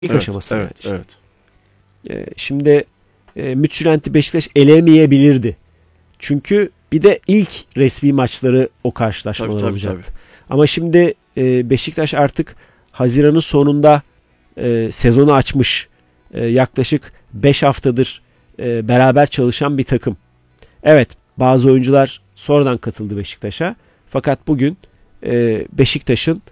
İlk Evet, aşaması. evet, işte. evet. Şimdi Midtjylland'i Beşiktaş eleyemeyebilirdi. Çünkü bir de ilk resmi maçları o karşılaşmalar Tabii, olacaktı. Ama şimdi Beşiktaş artık Haziran'ın sonunda sezonu açmış. Yaklaşık 5 haftadır beraber çalışan bir takım. Evet, bazı oyuncular sonradan katıldı Beşiktaş'a. Fakat bugün Beşiktaş'ın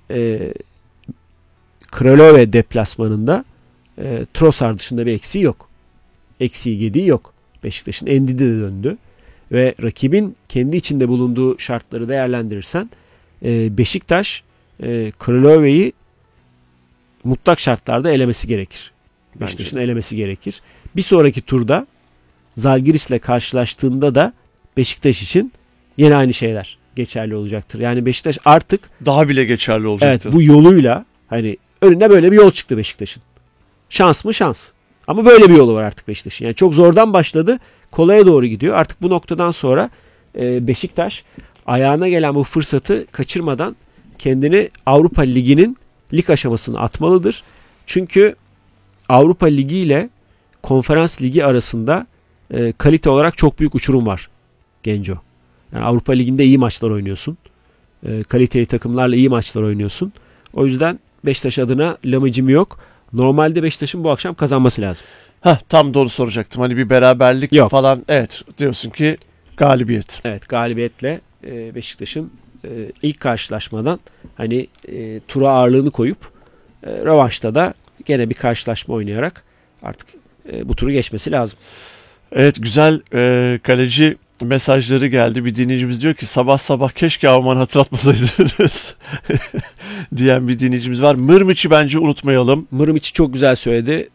Kralove deplasmanında Trossard dışında bir eksiği yok. Eksiği gediği yok. Beşiktaş'ın Endidi de döndü. Ve rakibin kendi içinde bulunduğu şartları değerlendirirsen Beşiktaş Kralove'yi mutlak şartlarda elemesi gerekir. Beşiktaş'ın elemesi gerekir. Bir sonraki turda Zalgiris'le karşılaştığında da Beşiktaş için yine aynı şeyler geçerli olacaktır. Yani Beşiktaş artık Daha bile geçerli olacaktı. evet, bu yoluyla hani önüne böyle bir yol çıktı Beşiktaş'ın. Şans mı? Şans. Ama böyle bir yolu var artık Beşiktaş'ın. Yani çok zordan başladı. Kolaya doğru gidiyor. Artık bu noktadan sonra Beşiktaş ayağına gelen bu fırsatı kaçırmadan kendini Avrupa Ligi'nin lig aşamasına atmalıdır. Çünkü Avrupa Ligi ile Konferans Ligi arasında kalite olarak çok büyük uçurum var Genco. Yani Avrupa Ligi'nde iyi maçlar oynuyorsun. Kaliteli takımlarla iyi maçlar oynuyorsun. O yüzden Beşiktaş adına lamıcım yok. Normalde Beşiktaş'ın bu akşam kazanması lazım. Tam doğru soracaktım. Hani bir beraberlik Yok. falan. Evet, diyorsun ki galibiyet. Evet, galibiyetle Beşiktaş'ın ilk karşılaşmadan hani tura ağırlığını koyup rövanşta da gene bir karşılaşma oynayarak artık bu turu geçmesi lazım. Evet, güzel kaleci mesajları geldi. Bir dinleyicimiz diyor ki sabah sabah keşke Alman hatırlatmasaydınız diyen bir dinleyicimiz var. Mırmıç'ı bence unutmayalım. Mırmıç'ı çok güzel söyledi.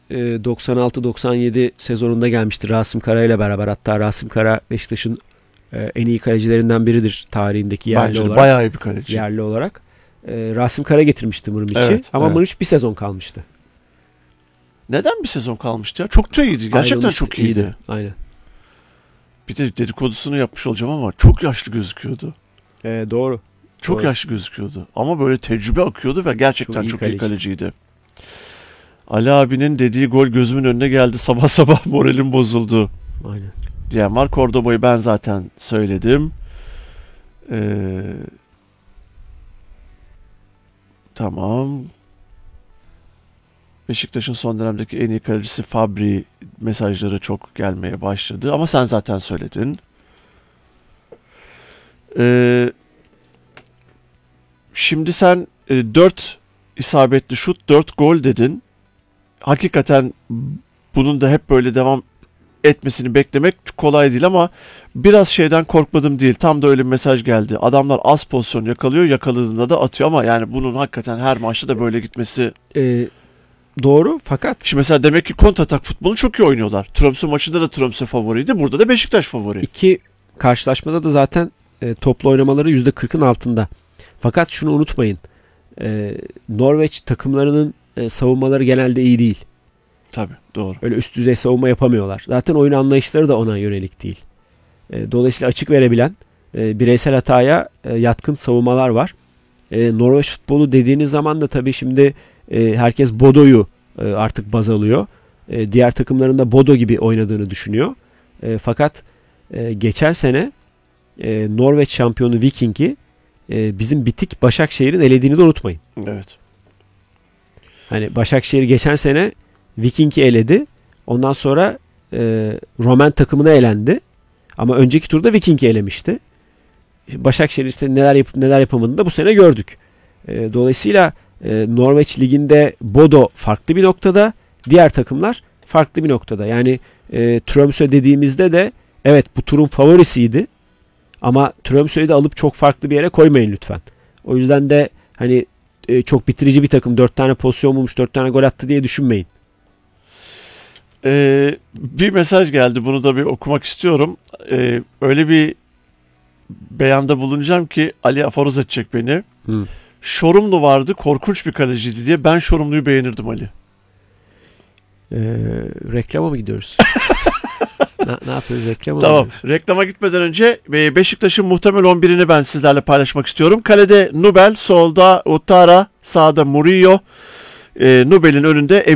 96-97 sezonunda gelmişti Rasim Kara ile beraber. Hatta Rasim Kara Beşiktaş'ın en iyi kalecilerinden biridir tarihindeki yerli Bence de olarak. bayağı iyi bir kaleci. Yerli olarak. Rasim Kara getirmişti Mırmıç'ı. Evet, ama evet. Mırmıç bir sezon kalmıştı. Neden bir sezon kalmıştı ya? Çok da iyiydi. Gerçekten Ayrılmıştı, çok iyiydi. Aynen. Bir de dedikodusunu yapmış olacağım ama çok yaşlı gözüküyordu. Doğru. Çok Doğru. yaşlı gözüküyordu. Ama böyle tecrübe akıyordu ve gerçekten çok iyi kaleciydi. Ali abinin dediği gol gözümün önüne geldi. Sabah sabah moralim bozuldu Aynen. diyen var. Cordoba'yı ben zaten söyledim. Tamam. Beşiktaş'ın son dönemdeki en iyi kalecisi Fabri mesajları çok gelmeye başladı. Ama sen zaten söyledin. Şimdi sen 4 isabetli şut, 4 gol dedin. Hakikaten bunun da hep böyle devam etmesini beklemek kolay değil ama biraz şeyden korkmadım değil. Tam da öyle bir mesaj geldi. Adamlar az pozisyon yakalıyor, yakaladığında da atıyor ama yani bunun hakikaten her maçta da böyle gitmesi... Doğru fakat... Şimdi mesela demek ki kontratak futbolu çok iyi oynuyorlar. Tromsø maçında da Tromsø favoriydi. Burada da Beşiktaş favori. İki karşılaşmada da zaten toplu oynamaları %40'ın altında. Fakat şunu unutmayın. Norveç takımlarının savunmaları genelde iyi değil. Tabii, doğru. Öyle üst düzey savunma yapamıyorlar. Zaten oyun anlayışları da ona yönelik değil. Dolayısıyla açık verebilen, bireysel hataya yatkın savunmalar var. Norveç futbolu dediğiniz zaman da tabii şimdi herkes Bodo'yu artık baz alıyor. Diğer takımların da Bodo gibi oynadığını düşünüyor. Fakat geçen sene Norveç şampiyonu Viking'i bizim bitik Başakşehir'in elediğini de unutmayın. Evet. Hani Başakşehir geçen sene Viking'i eledi. Ondan sonra Roman takımına elendi. Ama önceki turda Viking'i elemişti. Başakşehir işte neler yapıp neler yapamadığını da bu sene gördük. Dolayısıyla Norveç liginde Bodo farklı bir noktada, diğer takımlar farklı bir noktada. Yani Tromsø dediğimizde de evet bu turun favorisiydi. Ama Tromsø'yü de alıp çok farklı bir yere koymayın lütfen. O yüzden de hani çok bitirici bir takım 4 tane pozisyon bulmuş 4 tane gol attı diye düşünmeyin. Bir mesaj geldi. Bunu da bir okumak istiyorum. Öyle bir beyanda bulunacağım ki Ali aforoz edecek beni. Şorumlu vardı. Korkunç bir kaleciydi diye. Ben Şorumlu'yu beğenirdim Ali. Reklama mı gidiyoruz? ne yapıyoruz? Reklama Tamam. mı? Reklama gitmeden önce Beşiktaş'ın muhtemel 11'ini ben sizlerle paylaşmak istiyorum. Kalede Nubel, solda Ouattara, sağda Murillo, Nubel'in önünde